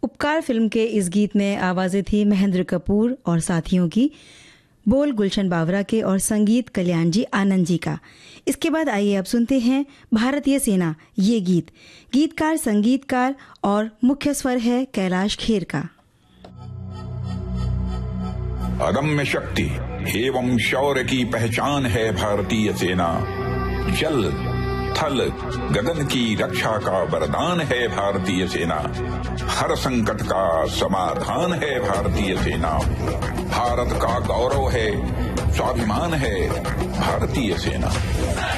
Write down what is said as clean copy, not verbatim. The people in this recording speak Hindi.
उपकार फिल्म के इस गीत में आवाजें थी महेंद्र कपूर और साथियों की, बोल गुलशन बावरा के और संगीत कल्याण जी आनंद जी का। इसके बाद आइए अब सुनते हैं भारतीय सेना ये गीत। गीतकार संगीतकार और मुख्य स्वर है कैलाश खेर का। अदम्य शक्ति एवं शौर्य की पहचान है भारतीय सेना। जल थल गगन की रक्षा का वरदान है भारतीय सेना। हर संकट का समाधान है भारतीय सेना। भारत का गौरव है, स्वाभिमान है भारतीय सेना।